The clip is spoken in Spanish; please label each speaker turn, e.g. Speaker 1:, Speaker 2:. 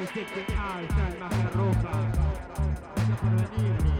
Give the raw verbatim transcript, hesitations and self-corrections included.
Speaker 1: siete A, está el Magia Roja. Gracias por venir.